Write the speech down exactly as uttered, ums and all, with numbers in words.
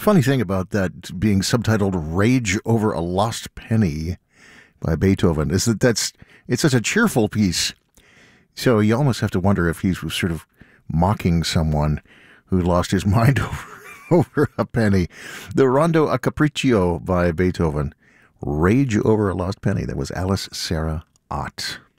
Funny thing about that being subtitled Rage Over a Lost Penny by Beethoven is that that's it's such a cheerful piece. So you almost have to wonder if he's sort of mocking someone who lost his mind over, over a penny. The Rondo a Capriccio by Beethoven. Rage Over a Lost Penny. That was Alice Sarah Ott.